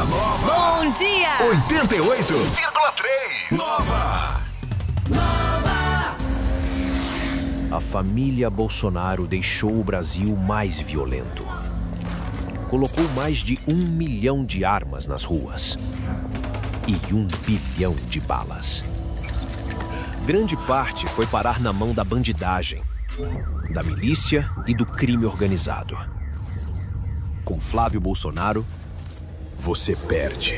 Nova. Bom dia! 88,3. Nova. A família Bolsonaro deixou o Brasil mais violento. Colocou mais de 1 milhão de armas nas ruas e 1 bilhão de balas. Grande parte foi parar na mão da bandidagem, da milícia e do crime organizado. Com Flávio Bolsonaro, você perde.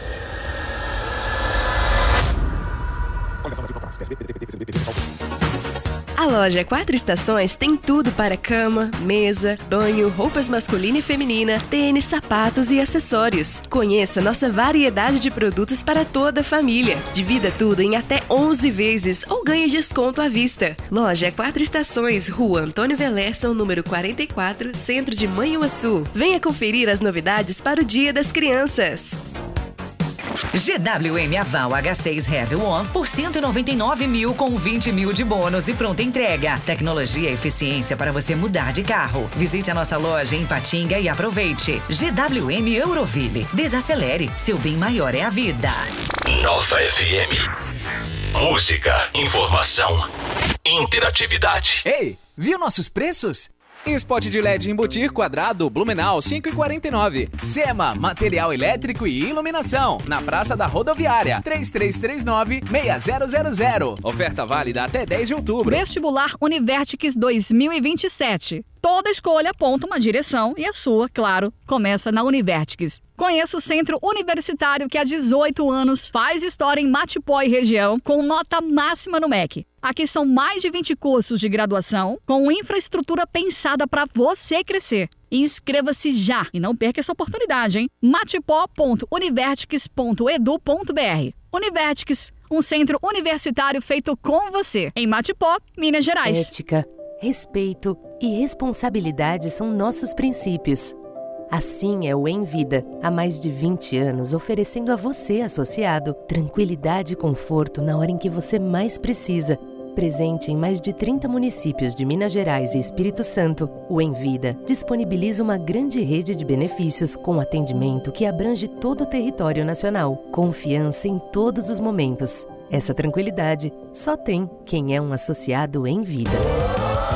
A loja 4 Estações tem tudo para cama, mesa, banho, roupas masculina e feminina, tênis, sapatos e acessórios. Conheça nossa variedade de produtos para toda a família. Divida tudo em até 11 vezes ou ganhe desconto à vista. Loja 4 Estações, Rua Antônio Velerson, número 44, Centro de Manhuaçu. Venha conferir as novidades para o Dia das Crianças. GWM Aval H6 Heavy One por 199 mil com 20 mil de bônus e pronta entrega. Tecnologia e eficiência para você mudar de carro. Visite a nossa loja em Patinga e aproveite. GWM Euroville. Desacelere. Seu bem maior é a vida. Nova FM. Música, informação, interatividade. Ei, viu nossos preços? Spot de LED embutir quadrado Blumenau 5,49. Sema, material elétrico e iluminação, na Praça da Rodoviária 3339-6000. Oferta válida até 10 de outubro. Vestibular Univertix 2027. Toda escolha aponta uma direção e a sua, claro, começa na Univertix. Conheça o centro universitário que há 18 anos faz história em Matipó e região com nota máxima no MEC. Aqui são mais de 20 cursos de graduação com infraestrutura pensada para você crescer. Inscreva-se já e não perca essa oportunidade, hein? matipó.univertix.edu.br. Univertix, um centro universitário feito com você, em Matipó, Minas Gerais. Ética, respeito e responsabilidade são nossos princípios. Assim é o Envida, há mais de 20 anos oferecendo a você, associado, tranquilidade e conforto na hora em que você mais precisa. Presente em mais de 30 municípios de Minas Gerais e Espírito Santo, o Envida disponibiliza uma grande rede de benefícios com atendimento que abrange todo o território nacional. Confiança em todos os momentos. Essa tranquilidade só tem quem é um associado Envida.